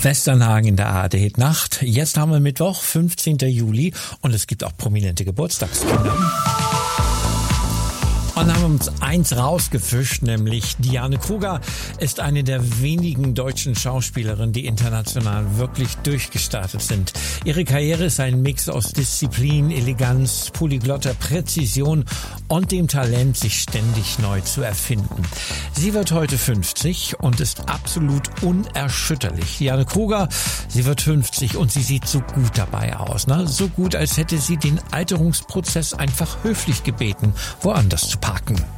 Westernhagen in der ARD-Nacht. Jetzt haben wir Mittwoch, 15. Juli und es gibt auch prominente Geburtstagskinder. Und haben uns eins rausgefischt, nämlich Diane Kruger ist eine der wenigen deutschen Schauspielerinnen, die international wirklich durchgestartet sind. Ihre Karriere ist ein Mix aus Disziplin, Eleganz, polyglotter Präzision und dem Talent, sich ständig neu zu erfinden. Sie wird heute 50 und ist absolut unerschütterlich. Diane Kruger, sie wird 50 und sie sieht so gut dabei aus. Ne? So gut, als hätte sie den Alterungsprozess einfach höflich gebeten, woanders zu parken.